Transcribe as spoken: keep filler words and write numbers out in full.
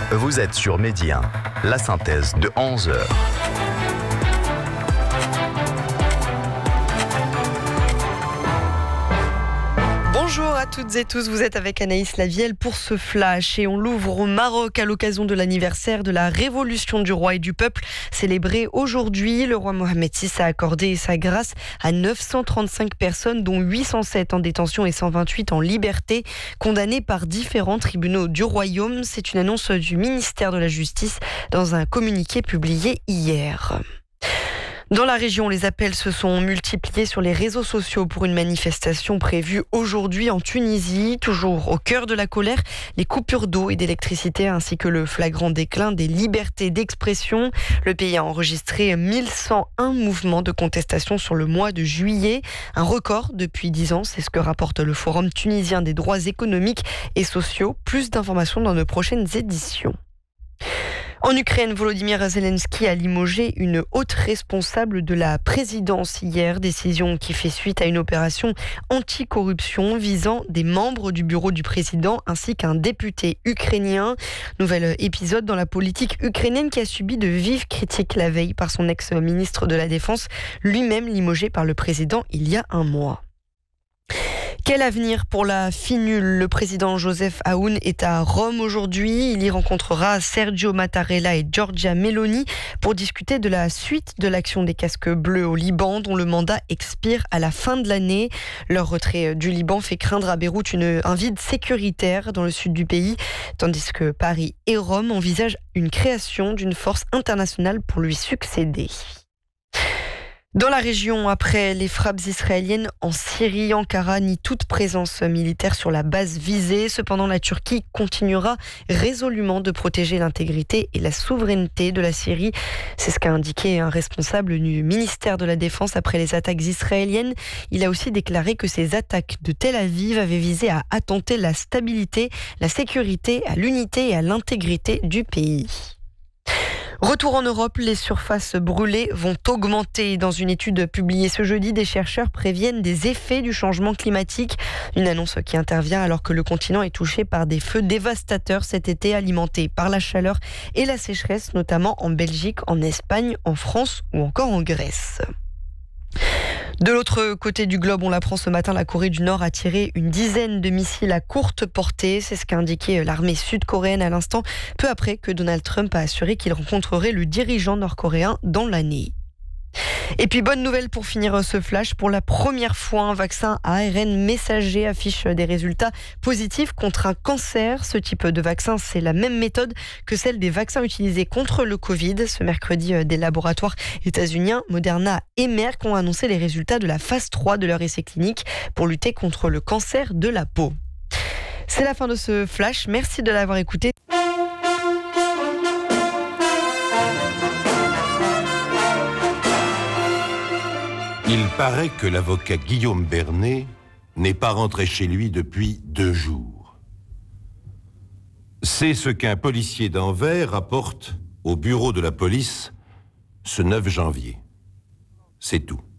Vous êtes sur Midi un, la synthèse de onze heures. Bonjour à toutes et tous, vous êtes avec Anaïs Lavielle pour ce flash et on l'ouvre au Maroc à l'occasion de l'anniversaire de la révolution du roi et du peuple célébrée aujourd'hui. Le roi Mohamed six a accordé sa grâce à neuf cent trente-cinq personnes dont huit cent sept en détention et cent vingt-huit en liberté, condamnées par différents tribunaux du royaume. C'est une annonce du ministère de la Justice dans un communiqué publié hier. Dans la région, les appels se sont multipliés sur les réseaux sociaux pour une manifestation prévue aujourd'hui en Tunisie. Toujours au cœur de la colère, les coupures d'eau et d'électricité ainsi que le flagrant déclin des libertés d'expression. Le pays a enregistré mille cent un mouvements de contestation sur le mois de juillet. Un record depuis dix ans, c'est ce que rapporte le Forum tunisien des droits économiques et sociaux. Plus d'informations dans nos prochaines éditions. En Ukraine, Volodymyr Zelensky a limogé une haute responsable de la présidence hier, décision qui fait suite à une opération anticorruption visant des membres du bureau du président ainsi qu'un député ukrainien. Nouvel épisode dans la politique ukrainienne qui a subi de vives critiques la veille par son ex-ministre de la Défense, lui-même limogé par le président il y a un mois. Quel avenir pour la Finul? Le président Joseph Aoun est à Rome aujourd'hui. Il y rencontrera Sergio Mattarella et Giorgia Meloni pour discuter de la suite de l'action des casques bleus au Liban, dont le mandat expire à la fin de l'année. Leur retrait du Liban fait craindre à Beyrouth une, un vide sécuritaire dans le sud du pays, tandis que Paris et Rome envisagent une création d'une force internationale pour lui succéder. Dans la région, après les frappes israéliennes en Syrie, Ankara nie toute présence militaire sur la base visée. Cependant, la Turquie continuera résolument de protéger l'intégrité et la souveraineté de la Syrie. C'est ce qu'a indiqué un responsable du ministère de la Défense après les attaques israéliennes. Il a aussi déclaré que ces attaques de Tel Aviv avaient visé à attenter la stabilité, la sécurité, à l'unité et à l'intégrité du pays. Retour en Europe, les surfaces brûlées vont augmenter. Dans une étude publiée ce jeudi, des chercheurs préviennent des effets du changement climatique. Une annonce qui intervient alors que le continent est touché par des feux dévastateurs cet été, alimentés par la chaleur et la sécheresse, notamment en Belgique, en Espagne, en France ou encore en Grèce. De l'autre côté du globe, on l'apprend ce matin, la Corée du Nord a tiré une dizaine de missiles à courte portée. C'est ce qu'a indiqué l'armée sud-coréenne à l'instant, peu après que Donald Trump a assuré qu'il rencontrerait le dirigeant nord-coréen dans l'année. Et puis bonne nouvelle pour finir ce flash, pour la première fois un vaccin à A R N messager affiche des résultats positifs contre un cancer. Ce type de vaccin, c'est la même méthode que celle des vaccins utilisés contre le Covid. Ce mercredi, des laboratoires états-uniens Moderna et Merck ont annoncé les résultats de la phase trois de leur essai clinique pour lutter contre le cancer de la peau. C'est la fin de ce flash, merci de l'avoir écouté. Il paraît que l'avocat Guillaume Bernet n'est pas rentré chez lui depuis deux jours. C'est ce qu'un policier d'Anvers rapporte au bureau de la police ce neuf janvier. C'est tout.